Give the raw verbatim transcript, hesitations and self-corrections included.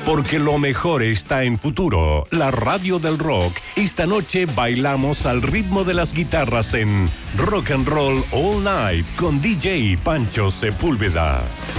porque lo mejor está en Futuro, la radio del rock. Esta noche bailamos al ritmo de las guitarras en Rock and Roll All Night con D J Pancho Sepúlveda.